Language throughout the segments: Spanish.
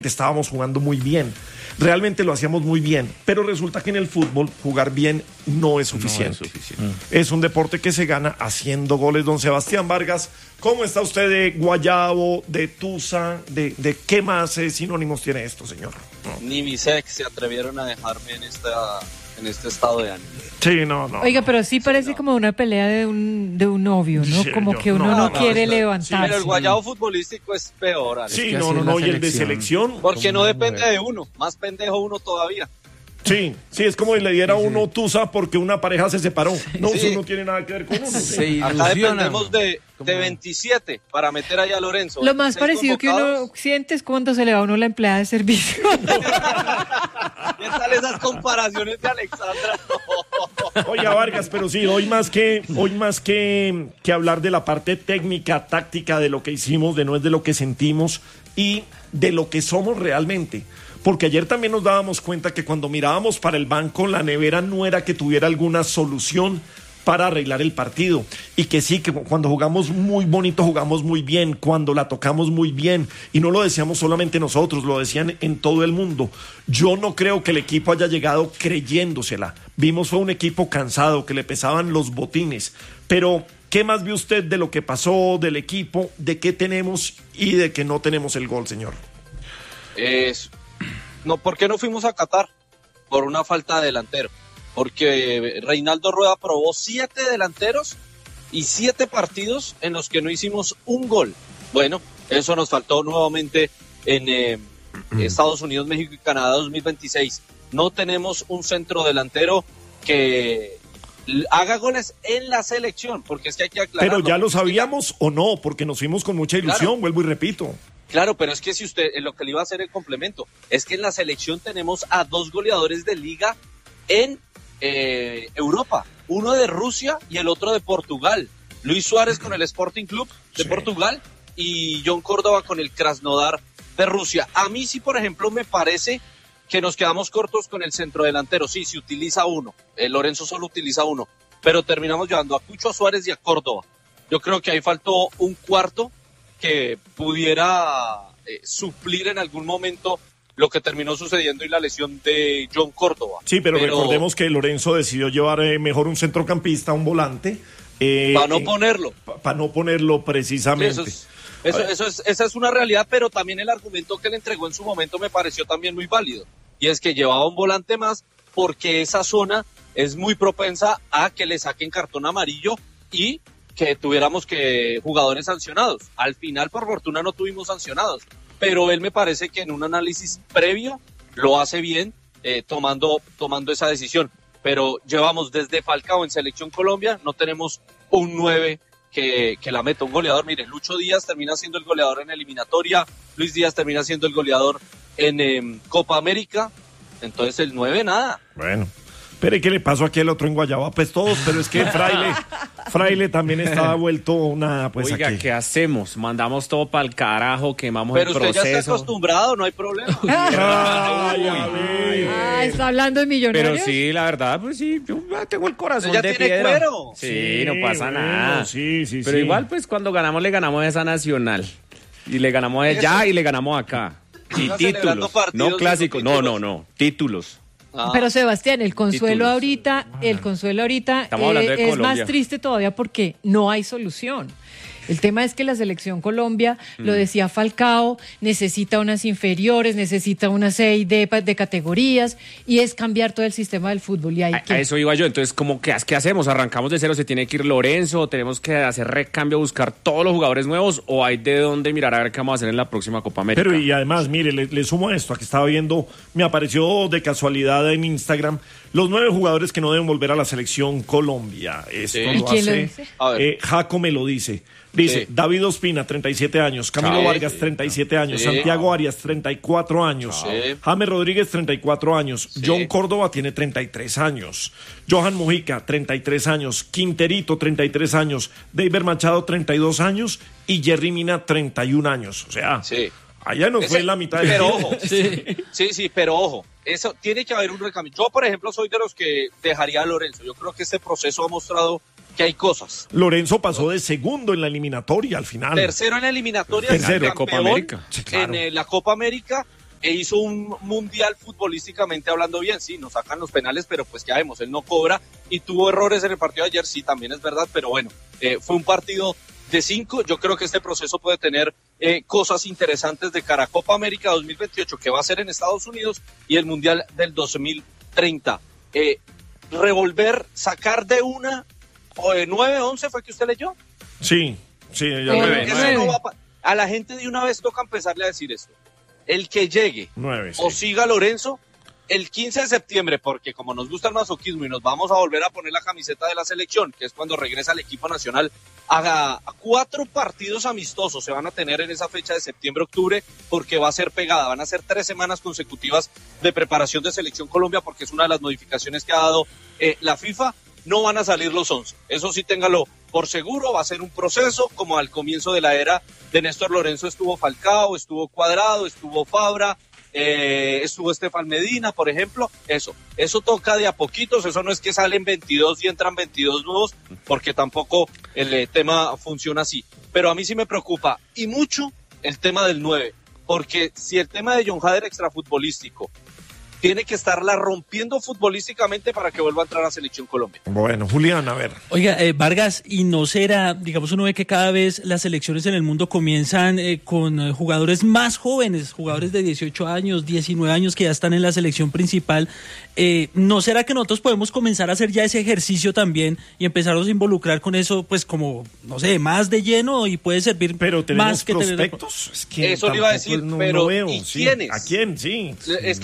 estábamos jugando muy bien, realmente lo hacíamos muy bien, pero resulta que en el fútbol jugar bien no es suficiente. Es un deporte que se gana haciendo goles. Don Sebastián Vargas, ¿cómo está usted de Guayabo, de Tusa, de qué más sinónimos tiene esto, señor? Ni mi sex se atrevieron a dejarme en este estado de ánimo. Sí, no. Oiga, pero sí parece como una pelea de un novio, ¿no? Sí, como que uno no quiere levantarse. Pero el guayabo futbolístico es peor, Alex. Sí, no, y el de selección. Porque no depende de uno, más pendejo uno todavía. Sí, es como si le diera a uno Tusa porque una pareja se separó. No, Sí. eso no tiene nada que ver con uno. Acá dependemos de 27 para meter allá a Lorenzo. Lo más 26 parecido que convocados. uno siente es cuando se le va a uno la empleada de servicio. ¿Qué tal esas comparaciones de Alexandra? Oiga, Vargas, pero sí, hoy más que hablar de la parte técnica, táctica, de lo que hicimos, no es de lo que sentimos y de lo que somos realmente. Porque ayer también nos dábamos cuenta que cuando mirábamos para el banco, la nevera no era que tuviera alguna solución para arreglar el partido. Y que sí, que cuando jugamos muy bonito, jugamos muy bien, cuando la tocamos muy bien. Y no lo decíamos solamente nosotros, lo decían en todo el mundo. Yo no creo que el equipo haya llegado creyéndosela. Vimos fue un equipo cansado, que le pesaban los botines. Pero, ¿qué más vio usted de lo que pasó, del equipo, de qué tenemos y de que no tenemos el gol, señor? No, ¿por qué no fuimos a Qatar? Por una falta de delantero. Porque Reinaldo Rueda probó 7 delanteros y 7 partidos en los que no hicimos un gol. Bueno, eso nos faltó nuevamente en Estados Unidos, México y Canadá 2026. No tenemos un centro delantero que haga goles en la selección, porque es que hay que aclararlo. Pero ya lo sabíamos o no, porque nos fuimos con mucha ilusión, Claro. vuelvo y repito. Claro, pero es que si usted, lo que le iba a hacer el complemento, es que en la selección tenemos a 2 goleadores de liga en Europa, uno de Rusia y el otro de Portugal. Luis Suárez con el Sporting Club de Portugal y John Córdoba con el Krasnodar de Rusia. A mí sí, por ejemplo, me parece que nos quedamos cortos con el centrodelantero. Sí, se utiliza uno, Lorenzo solo utiliza uno, pero terminamos llevando a Cucho, a Suárez y a Córdoba. Yo creo que ahí faltó un cuarto que pudiera suplir en algún momento lo que terminó sucediendo y la lesión de John Córdoba. Sí, pero recordemos que Lorenzo decidió llevar mejor un centrocampista, un volante. Para no ponerlo. Para no ponerlo precisamente. Sí, esa es una realidad, pero también el argumento que le entregó en su momento me pareció también muy válido. Y es que llevaba un volante más porque esa zona es muy propensa a que le saquen cartón amarillo y que tuviéramos que jugadores sancionados. Al final, por fortuna, no tuvimos sancionados, pero él me parece que en un análisis previo lo hace bien tomando esa decisión. Pero llevamos desde Falcao en Selección Colombia, no tenemos un 9 que la meta, un goleador. Mire, Lucho Díaz termina siendo el goleador en eliminatoria, Luis Díaz termina siendo el goleador en Copa América, entonces el 9 nada. Bueno. Pero ¿qué le pasó aquí al otro en Guayaba? Pues todos, pero es que Fraile también estaba vuelto una... Pues oiga, aquí. ¿qué hacemos? Mandamos todo para el carajo, quemamos Pero el proceso. usted ya está acostumbrado, no hay problema. ¿Está hablando de Millonarios? Pero sí, la verdad, pues sí, yo tengo el corazón Ya de tiene piedra. cuero. Sí, no pasa bueno, nada. Sí. Pero igual, pues cuando ganamos, le ganamos a esa Nacional. Y le ganamos allá y le ganamos acá. Y Está celebrando títulos, partidos no y clásicos, no títulos. no, títulos. Pero Sebastián, el consuelo Títulos. ahorita Estamos hablando de es Colombia. más triste todavía porque no hay solución. El tema es que la selección Colombia, lo decía Falcao, necesita unas inferiores, necesita una serie de categorías y es cambiar todo el sistema del fútbol. Y hay A eso iba yo, entonces, ¿qué hacemos? ¿Arrancamos de cero? ¿Se tiene que ir Lorenzo? ¿Tenemos que hacer recambio, buscar todos los jugadores nuevos? ¿O hay de dónde mirar a ver qué vamos a hacer en la próxima Copa América? Pero y además, mire, le sumo a esto, aquí estaba viendo, me apareció de casualidad en Instagram, los 9 jugadores que no deben volver a la selección Colombia. Esto Sí. lo ¿Y quién lo hace, dice? A ver. Jaco me lo dice. Dice, Sí. David Ospina, 37 años, Camilo Sí, Vargas, sí, 37 años, sí. Santiago Arias, 34 años, Sí. James Rodríguez, 34 años, Sí. John Córdoba tiene 33 años, Johan Mojica, 33 años, Quinterito, 33 años, David Machado, 32 años y Jerry Mina, 31 años. O sea, Sí. allá nos fue la mitad del Pero tiempo. ojo, sí, pero ojo, eso tiene que haber un recambio. Yo, por ejemplo, soy de los que dejaría a Lorenzo. Yo creo que este proceso ha mostrado que hay cosas. Lorenzo pasó de segundo en la eliminatoria al final. Tercero en la eliminatoria, Tercero. De Copa América. Sí, claro. en la Copa América e hizo un mundial futbolísticamente hablando bien. Sí, nos sacan los penales, pero pues ya vemos, él no cobra y tuvo errores en el partido de ayer, sí, también es verdad, pero bueno, fue un partido de 5. Yo creo que este proceso puede tener cosas interesantes de cara a Copa América 2028, que va a ser en Estados Unidos, y el Mundial del 2030. Revolver, sacar de una, o de 9-11, ¿fue que usted leyó? Sí, ya a la gente de una vez toca empezarle a decir esto. El que llegue 9, o siga Lorenzo el 15 de septiembre, porque como nos gusta el masoquismo y nos vamos a volver a poner la camiseta de la selección, que es cuando regresa el equipo nacional, a 4 partidos amistosos se van a tener en esa fecha de septiembre-octubre, porque va a ser pegada, van a ser 3 semanas consecutivas de preparación de Selección Colombia, porque es una de las modificaciones que ha dado la FIFA. No van a salir los 11, eso sí téngalo por seguro, va a ser un proceso como al comienzo de la era de Néstor Lorenzo. Estuvo Falcao, estuvo Cuadrado, estuvo Fabra, estuvo Estefan Medina, por ejemplo. Eso toca de a poquitos, eso no es que salen 22 y entran 22 nuevos, porque tampoco el tema funciona así. Pero a mí sí me preocupa, y mucho, el tema del 9, porque si el tema de John Hader extrafutbolístico tiene que estarla rompiendo futbolísticamente para que vuelva a entrar a Selección Colombia. Bueno, Julián, a ver. Oiga, Vargas, ¿y no será, digamos, uno ve que cada vez las selecciones en el mundo comienzan con jugadores más jóvenes, jugadores de 18 años, 19 años que ya están en la selección principal? ¿No será que nosotros podemos comenzar a hacer ya ese ejercicio también y empezarnos a involucrar con eso, pues como, no sé, más de lleno, y puede servir pero más que prospectos? tener... Es que eso le iba a decir, pero veo, ¿y sí. quiénes? ¿A quién? Sí.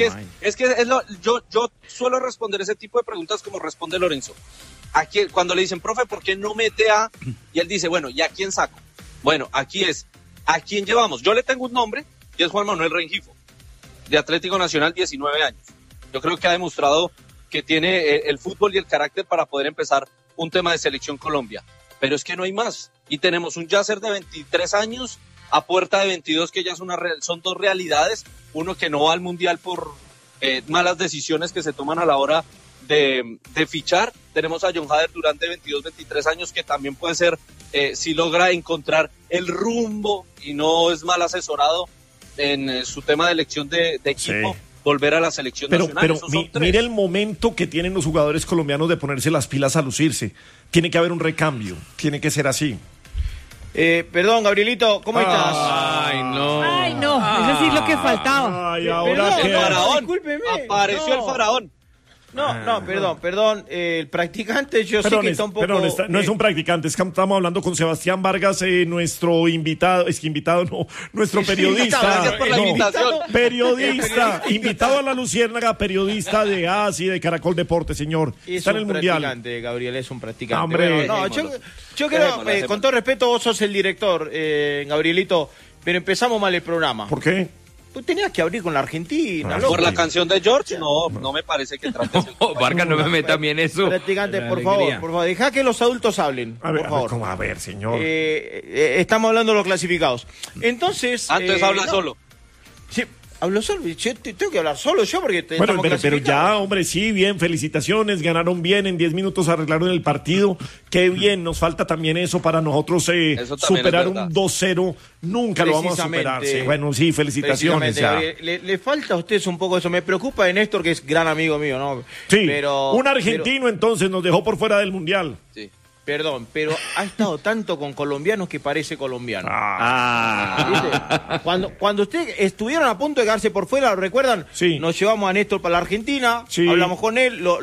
Yo suelo responder ese tipo de preguntas como responde Lorenzo. Cuando le dicen, profe, ¿por qué no mete a...? Y él dice, bueno, ¿y a quién saco? Bueno, aquí es, ¿a quién llevamos? Yo le tengo un nombre, y es Juan Manuel Rengifo, de Atlético Nacional, 19 años. Yo creo que ha demostrado que tiene el fútbol y el carácter para poder empezar un tema de Selección Colombia. Pero es que no hay más. Y tenemos un Yasser de 23 años, a puerta de 22, que ya son 2 realidades. Uno que no va al Mundial por malas decisiones que se toman a la hora de fichar. Tenemos a John Hader Durán de 22, 23 años, que también puede ser, si logra encontrar el rumbo y no es mal asesorado en su tema de elección de equipo, sí, volver a la selección nacional. Pero mire el momento que tienen los jugadores colombianos de ponerse las pilas a lucirse. Tiene que haber un recambio, tiene que ser así. Perdón, Gabrielito, ¿cómo estás? Ay, no, eso sí es lo que faltaba. Ay, ahora perdón, que... el faraón. Discúlpeme. Apareció el faraón. Perdón, el practicante yo sé que está un poco... no es un practicante, es que estamos hablando con Sebastián Vargas, nuestro invitado, nuestro periodista. Gracias por la invitación. Periodista, invitado a la Luciérnaga, periodista de AS y de Caracol Deporte, señor. Está en el Mundial. Gabriel, es un practicante. Hombre, yo quiero, con todo respeto, vos sos el director, Gabrielito, pero empezamos mal el programa. ¿Por qué? Tú tenías que abrir con la Argentina. Por la canción de George, no me parece que trate ese... Vargas, no me meta bien eso. Practicante, por favor, deja que los adultos hablen. A ver, por favor. a ver, señor. Estamos hablando de los clasificados. Entonces... Entonces habla solo. Sí, hablo solo. Yo tengo que hablar solo yo porque... Bueno, pero ya, hombre, sí, bien, felicitaciones. Ganaron bien, en 10 minutos arreglaron el partido. Qué bien, nos falta también eso para nosotros superar un 2-0. Nunca lo vamos a superar. Sí, bueno, sí, felicitaciones. Ya. Le falta a ustedes un poco eso. Me preocupa de Néstor, que es gran amigo mío, ¿no? Sí, un argentino entonces nos dejó por fuera del Mundial. Sí. Perdón, pero ha estado tanto con colombianos que parece colombiano. ¿Viste? Cuando ustedes estuvieron a punto de quedarse por fuera, ¿lo recuerdan? Sí. Nos llevamos a Néstor para la Argentina, sí, hablamos con él, lo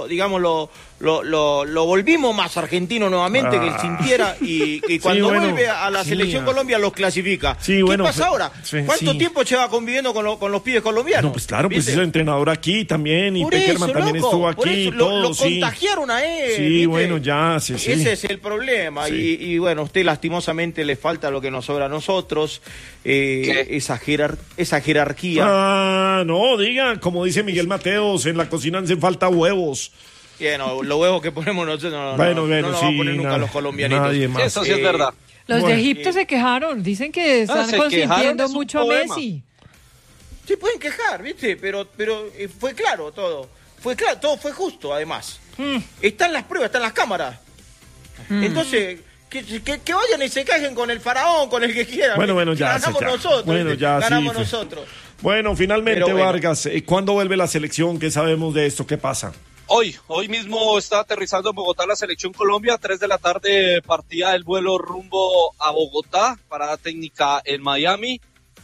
volvimos más argentino nuevamente, que él sintiera, y cuando vuelve a la selección Colombia los clasifica. Sí, ¿Qué pasa ahora? ¿Cuánto tiempo lleva conviviendo con los pibes colombianos? No, pues claro, pues es el entrenador aquí también, y Peckerman también estuvo aquí. Lo contagiaron a él. Sí, ¿viste? Bueno, ya, sí. Ese es el problema. Sí. Y bueno, usted lastimosamente le falta lo que nos sobra a nosotros, esa jerarquía. No, diga, como dice Miguel Mateos, en la cocina hacen falta huevos. Bueno, los huevos que ponemos nosotros no bueno, van a poner nunca los colombianitos. Nadie más. Eso sí es verdad. Los de Egipto se quejaron, dicen que están consintiendo mucho a Messi. Sí, pueden quejar, ¿viste? Pero fue claro todo. Todo fue justo, además. Están las pruebas, están las cámaras. Entonces, que vayan y se quejen con el faraón, con el que quieran. Bueno, ya. Ganamos nosotros. Bueno, ya, ganamos sí, nosotros. Bueno, finalmente, Pero bueno. Vargas, ¿cuándo vuelve la selección? ¿Qué sabemos de esto? ¿Qué pasa? Hoy mismo está aterrizando en Bogotá la selección Colombia, 3 de la tarde partía el vuelo rumbo a Bogotá, parada técnica en Miami,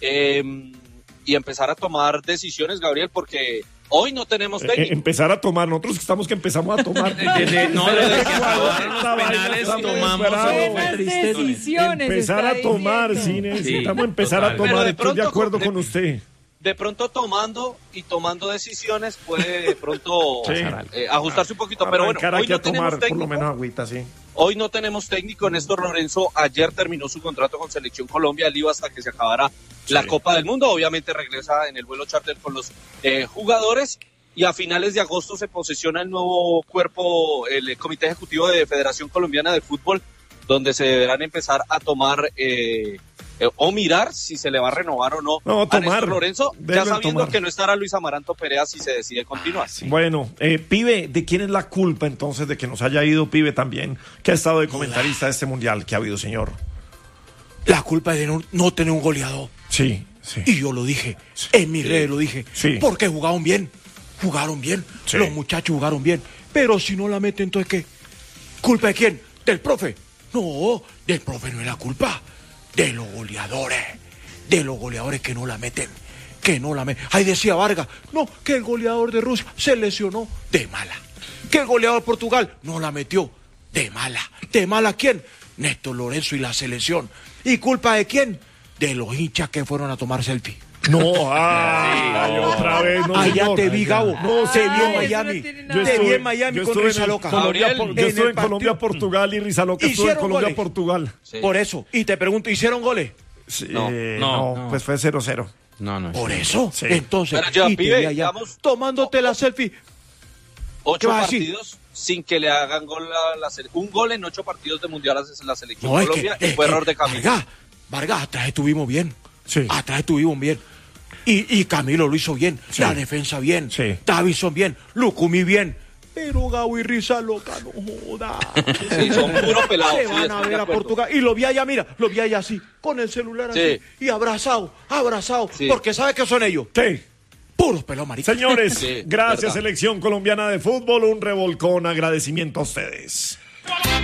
y empezar a tomar decisiones, Gabriel, porque hoy no tenemos técnico. Empezar a tomar, nosotros estamos que empezamos a tomar. No, desde que acabaron Esta los vaina penales estamos tomamos desesperados. Buenas decisiones. Empezar está a tomar, sí, diciendo. necesitamos Sí, empezar total. a tomar. Pero de Estoy de pronto acuerdo con- con usted. De pronto tomando decisiones puede de pronto Sí. ajustarse un poquito, pero bueno, Arrancar hoy aquí no a tomar tenemos por lo técnico. menos agüita, sí. Hoy no tenemos técnico. Néstor Lorenzo ayer terminó su contrato con Selección Colombia. Él iba hasta que se acabara la Copa del Mundo. Obviamente regresa en el vuelo charter con los jugadores. Y a finales de agosto se posesiona el nuevo cuerpo, el Comité Ejecutivo de Federación Colombiana de Fútbol, donde se deberán empezar a tomar o mirar si se le va a renovar o no, No, a tomar. Néstor Lorenzo, ya Deben sabiendo tomar. que no estará Luis Amaranto Perea si se decide continuar. Bueno, Pibe, ¿de quién es la culpa entonces de que nos haya ido Pibe también, que ha estado de comentarista de este mundial que ha habido, señor? La culpa es de no tener un goleador. Sí, sí. Y yo lo dije, en mis redes lo dije, Sí. porque jugaron bien, Sí. los muchachos jugaron bien, pero si no la meten, entonces ¿qué? ¿Culpa de quién? ¿Del profe? No, del profe no es la culpa, de los goleadores que no la meten, Ahí decía Vargas, no, que el goleador de Rusia se lesionó de mala, que el goleador de Portugal no la metió de mala ¿quién? Néstor Lorenzo y la selección. ¿Y culpa de quién? De los hinchas que fueron a tomar selfie. No, otra vez, no, Allá señor. te vi, Gabo. No, te vi señor. en Miami. Eso no tiene Yo nada. Te vi estuve- en Miami yo con estuve en Risa Loca. Gabriel, yo en estuve el en Colombia, partido- Portugal y Rizaloca estuvo en Hicieron Colombia, goles. Portugal. Sí. Por eso. Y te pregunto, ¿hicieron goles? Sí, No. pues fue 0-0. No. Por eso. Sí. Entonces, Pero ya, y te pibe, vi allá digamos- tomándote la selfie. 8 ¿Qué vas a decir? partidos sin que le hagan gol un gol en 8 partidos de mundial a la selección No, es Colombia que, y fue error de Camilo. Vargas, atrás estuvimos bien. Sí. Atrás estuvimos bien. Y Camilo lo hizo bien. Sí. La defensa bien. Sí. Davison bien. Lucumi bien. Pero Gabo y Risa Loca, no joda. Sí, son puro pelado. Se sí, van estoy a de ver a acuerdo. Portugal. Y lo vi allá, mira, lo vi allá así, con el celular así. Sí. Y abrazado. Sí. Porque ¿sabes qué son ellos? Sí. Puros pelos maricas. Señores, Sí, gracias verdad. Selección Colombiana de Fútbol, un revolcón, agradecimiento a ustedes.